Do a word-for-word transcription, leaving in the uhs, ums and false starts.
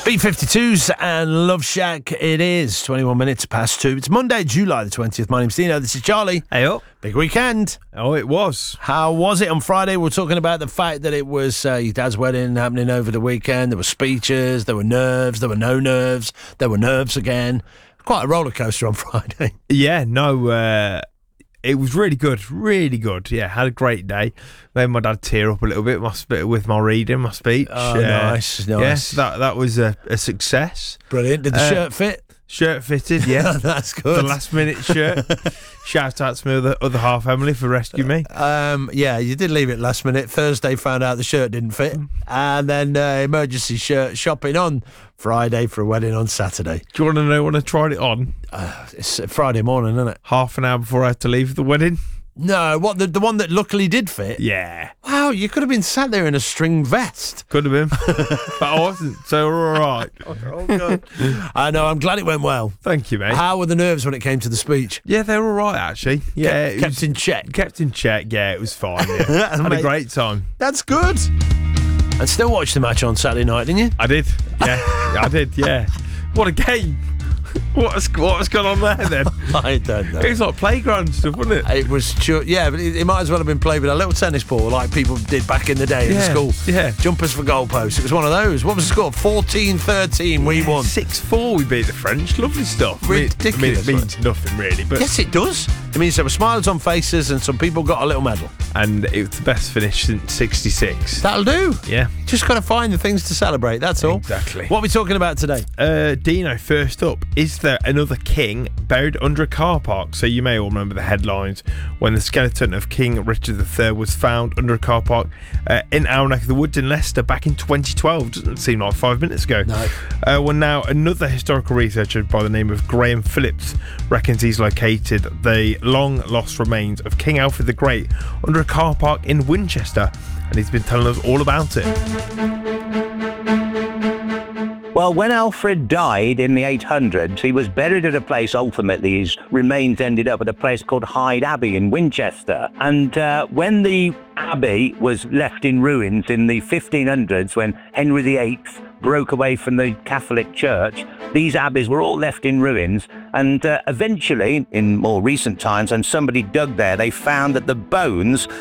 B fifty-twos and Love Shack. It is twenty-one minutes past two. It's Monday, July the twentieth. My name's Dino. This is Charlie. Hey up. Big weekend. Oh, it was. How was it on Friday? We we're talking about the fact that it was uh, your dad's wedding happening over the weekend. There were speeches, there were nerves, there were no nerves, there were nerves again. Quite a roller coaster on Friday. Yeah, no, uh, it was really good, really good. Yeah, had a great day. Made my dad tear up a little bit my sp- with my reading, my speech. Oh, uh, nice, nice. Yes, that that was a, a success. Brilliant. Did the Uh, shirt fit? Shirt fitted, yeah. That's good. The last minute shirt. Shout out to my other, other half, Emily, for rescuing me. Um, yeah, you did leave it last minute. Thursday found out the shirt didn't fit. And then uh, emergency shirt shopping on Friday for a wedding on Saturday. Do you want to know when I tried it on? Uh, it's Friday morning, isn't it? Half an hour before I had to leave the wedding. No, what the, the one that luckily did fit? Yeah. Wow, you could have been sat there in a string vest. Could have been. But I wasn't, so we're all right. Oh, God. I know, I'm glad it went well. Thank you, mate. How were the nerves when it came to the speech? Yeah, they were all right, actually. Yeah, Kept, it kept was- in check. Kept in check, yeah, it was fine. Yeah. Had a Mate. great time. That's good. And still watched the match on Saturday night, didn't you? I did, yeah, I did, yeah. What a game! What was what was going on there then? I don't know. It was like playground stuff, wasn't it? It was, ju- yeah, but it, it might as well have been played with a little tennis ball like people did back in the day in Yeah, school. yeah. Jumpers for goalposts. It was one of those. What was the score? fourteen thirteen, we won. six four, we beat the French. Lovely stuff. I mean- Ridiculous, I mean, it means right? nothing really, but Yes, it does. It means there were smiles on faces and some people got a little medal. and it was the best finish since sixty-six. That'll do. Yeah. Just got to find the things to celebrate, that's all. Exactly. What are we talking about today? Uh, Dino, first up, is there another king buried under a car park? So you may all remember the headlines when the skeleton of King Richard the Third was found under a car park uh, in our neck of the woods in Leicester back in twenty twelve. Doesn't seem like five minutes ago. No. Uh, well, now another historical researcher by the name of Graham Phillips reckons he's located the long-lost remains of King Alfred the Great under a car park in Winchester, and he's been telling us all about it. Well, when Alfred died in the eight hundreds, he was buried at a place, ultimately his remains ended up at a place called Hyde Abbey in Winchester. And uh, when the abbey was left in ruins in the fifteen hundreds, when Henry the Eighth broke away from the Catholic Church, these abbeys were all left in ruins. And uh, eventually, in more recent times, when somebody dug there, they found that the bones